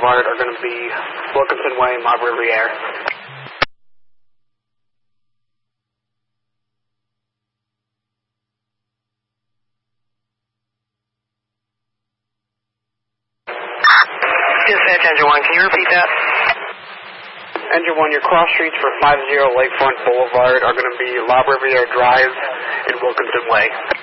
Boulevard are going to be Wilkinson Way and La Riviere. Dispatch Engine 1, can you repeat that? Engine 1, your cross streets for 50 Lakefront Boulevard are going to be La Riviere Drive and Wilkinson Way.